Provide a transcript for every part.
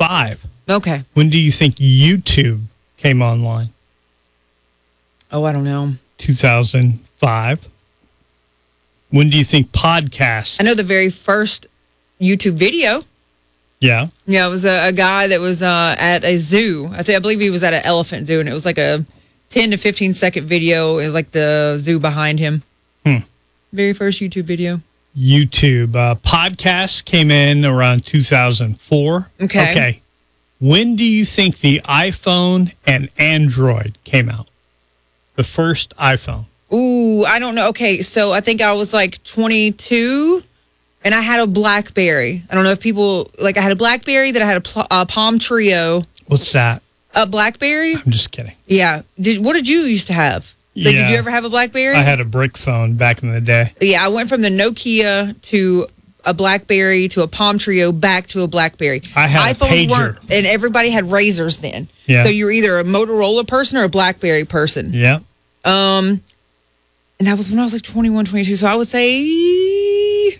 2005. Okay. When do you think YouTube came online? Oh, I don't know. 2005. When do you think podcasts? I know the very first YouTube video. Yeah. Yeah, it was a guy that was at a zoo. I believe he was at an elephant zoo, and it was like a 10 to 15 second video. It was like the zoo behind him. Very first YouTube video. YouTube. Podcasts came in around 2004. Okay. When do you think the iPhone and Android came out? The first iPhone. Ooh, I don't know. Okay, so I think I was like 22, and I had a BlackBerry. I don't know if people, like I had a BlackBerry, that I had a Palm Trio. What's that? A BlackBerry? I'm just kidding. Yeah. What did you used to have? Like, Yeah. Did you ever have a BlackBerry? I had a brick phone back in the day. Yeah, I went from the Nokia to a BlackBerry to a Palm Trio back to a BlackBerry. I had a pager. weren't, and everybody had razors then. Yeah. So you were either a Motorola person or a BlackBerry person. Yeah. And that was when I was like 21, 22. So I would say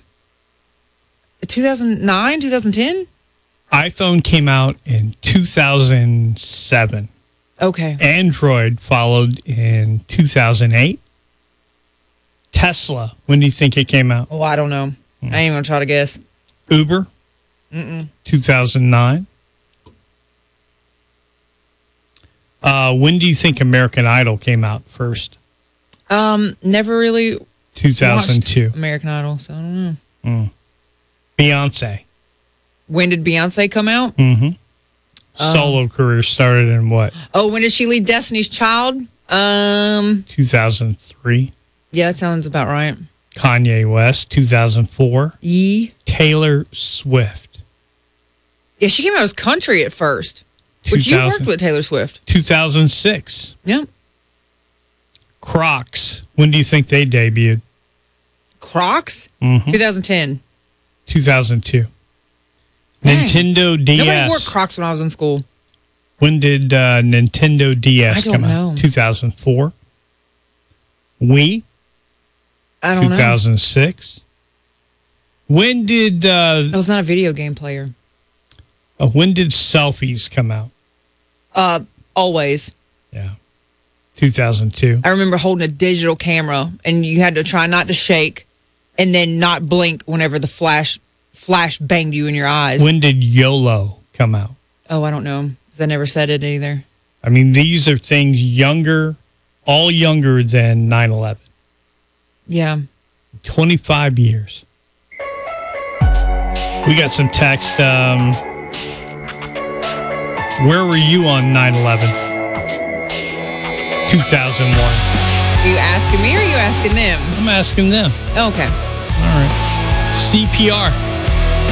2009, 2010? iPhone came out in 2007. Okay. Android followed in 2008. Tesla, when do you think it came out? Oh, I don't know. I ain't even gonna try to guess. Uber, 2009. When do you think American Idol came out first? Never really 2002. watched American Idol, so I don't know. Beyonce. When did Beyonce come out? Solo career started in what? Oh, when did she leave Destiny's Child? 2003. Yeah, that sounds about right. Kanye West, 2004. Taylor Swift. Yeah, she came out as country at first. Which you worked with Taylor Swift. 2006. Yep. Crocs. When do you think they debuted? Crocs? 2010. 2002. Dang. Nintendo DS. Nobody wore Crocs when I was in school. When did Nintendo DS I come don't out? know. 2004. Wii. I don't know. 2006. When did I was not a video game player. when did selfies come out? Always. Yeah. 2002. I remember holding a digital camera, and you had to try not to shake and then not blink whenever the flash banged you in your eyes. When did YOLO come out? Oh, I don't know. 'Cause I never said it either. I mean, these are things all younger than 9/11. Yeah. 25 years. We got some text. Where were you on 9/11? 2001. Are you asking me or are you asking them? I'm asking them. Okay. All right. CPR.